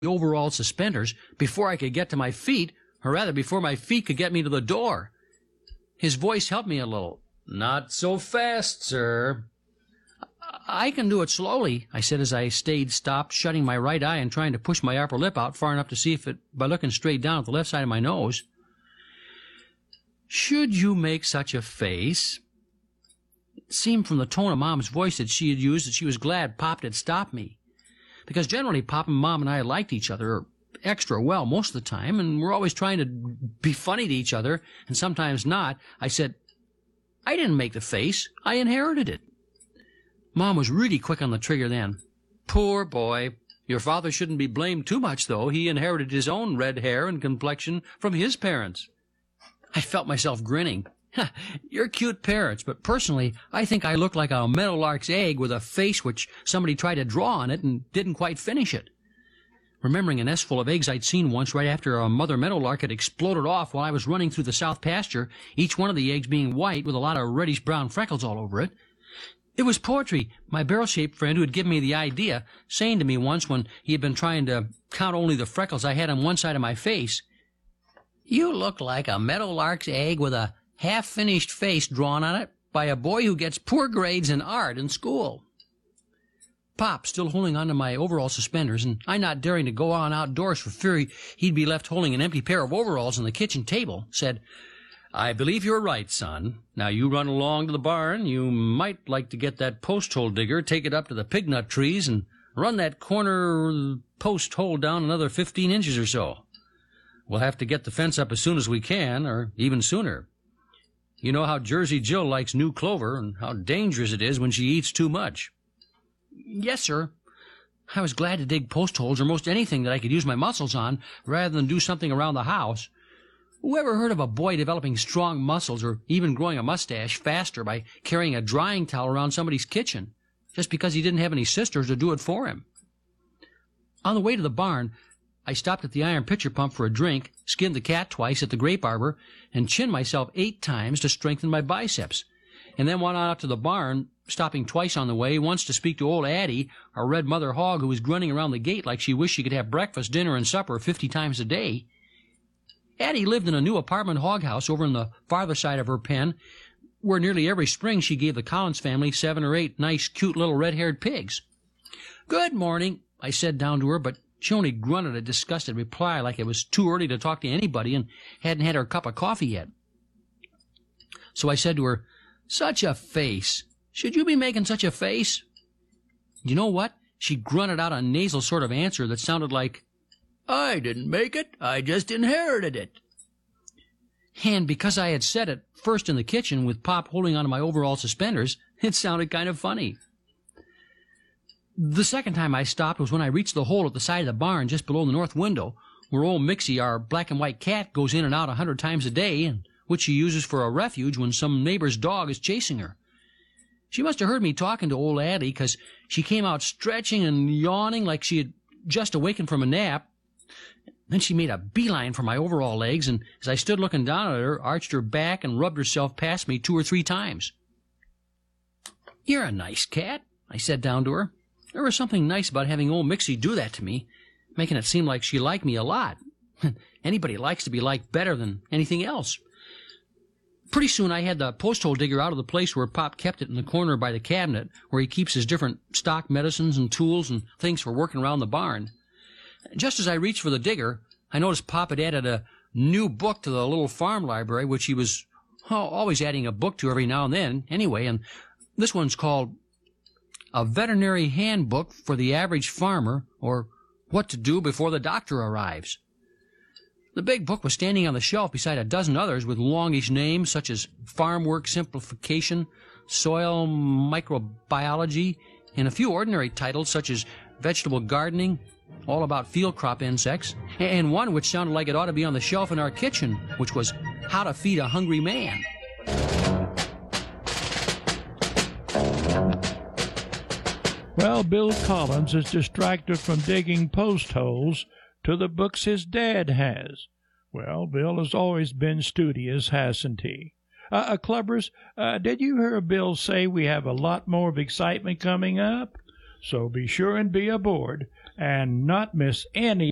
overall suspenders before I could get to my feet, or rather before my feet could get me to the door. His voice helped me a little. "Not so fast, sir." "I can do it slowly," I said as I stayed stopped, shutting my right eye and trying to push my upper lip out far enough to see if it by looking straight down at the left side of my nose. "Should you make such a face?" It seemed from the tone of Mom's voice that she had used that she was glad Pop had stopped me. Because generally Pop and Mom and I liked each other extra well most of the time, and we're always trying to be funny to each other, and sometimes not. I said, "I didn't make the face. I inherited it." Mom was really quick on the trigger then. "Poor boy. Your father shouldn't be blamed too much, though. He inherited his own red hair and complexion from his parents." I felt myself grinning. "You're cute parents, but personally, I think I look like a meadowlark's egg with a face which somebody tried to draw on it and didn't quite finish it." Remembering a nest full of eggs I'd seen once right after a mother meadowlark had exploded off while I was running through the south pasture, each one of the eggs being white with a lot of reddish-brown freckles all over it. It was Poetry, my barrel-shaped friend, who had given me the idea, saying to me once when he had been trying to count only the freckles I had on one side of my face, "You look like a meadowlark's egg with a half-finished face drawn on it by a boy who gets poor grades in art in school." Pop, still holding onto my overall suspenders, and I not daring to go on outdoors for fear he'd be left holding an empty pair of overalls on the kitchen table, said, "I believe you're right, son. Now you run along to the barn. You might like to get that post hole digger, take it up to the pignut trees, and run that corner post hole down another 15 inches or so. We'll have to get the fence up as soon as we can, or even sooner. You know how Jersey Jill likes new clover, and how dangerous it is when she eats too much." "Yes, sir." I was glad to dig post holes or most anything that I could use my muscles on rather than do something around the house. Whoever heard of a boy developing strong muscles or even growing a mustache faster by carrying a drying towel around somebody's kitchen just because he didn't have any sisters to do it for him? On the way to the barn, I stopped at the iron pitcher pump for a drink, skinned the cat twice at the grape arbor, and chinned myself 8 times to strengthen my biceps, and then went on up to the barn, stopping twice on the way, once to speak to old Addie, our red mother hog who was grunting around the gate like she wished she could have breakfast, dinner, and supper 50 times a day. Addie lived in a new apartment hog house over on the farther side of her pen, where nearly every spring she gave the Collins family 7 or 8 nice, cute little red-haired pigs. "Good morning," I said down to her, but she only grunted a disgusted reply like it was too early to talk to anybody and hadn't had her cup of coffee yet. So I said to her, "Such a face. Should you be making such a face?" You know what? She grunted out a nasal sort of answer that sounded like, "I didn't make it. I just inherited it." And because I had said it first in the kitchen with Pop holding onto my overall suspenders, it sounded kind of funny. The second time I stopped was when I reached the hole at the side of the barn just below the north window, where old Mixie, our black and white cat, goes in and out 100 times a day, and which she uses for a refuge when some neighbor's dog is chasing her. She must have heard me talking to old Addie, because she came out stretching and yawning like she had just awakened from a nap. Then she made a beeline for my overall legs, and as I stood looking down at her, arched her back and rubbed herself past me 2 or 3 times. "You're a nice cat," I said down to her. There was something nice about having old Mixie do that to me, making it seem like she liked me a lot. Anybody likes to be liked better than anything else. Pretty soon I had the post hole digger out of the place where Pop kept it in the corner by the cabinet, where he keeps his different stock medicines and tools and things for working around the barn. Just as I reached for the digger, I noticed Pop had added a new book to the little farm library, which he was always adding a book to every now and then anyway, and this one's called A Veterinary Handbook for the Average Farmer, or What to Do Before the Doctor Arrives. The big book was standing on the shelf beside a dozen others with longish names such as Farm Work Simplification, Soil Microbiology, and a few ordinary titles such as Vegetable Gardening, all about field crop insects, and one which sounded like it ought to be on the shelf in our kitchen, which was How to Feed a Hungry Man. Well, Bill Collins is distracted from digging post holes to the books his dad has. Well, Bill has always been studious, hasn't he? Clubbers, did you hear Bill say we have a lot more of excitement coming up? So be sure and be aboard and not miss any